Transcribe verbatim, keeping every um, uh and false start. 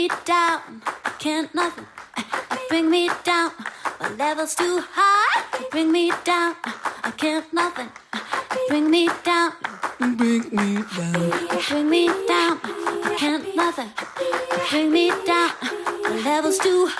down, I can't nothing. You bring me down, my level's too high. You bring me down, I can't nothing. You bring me down, You bring me down. you bring me down, I can't nothing. You bring me down, my level's too high.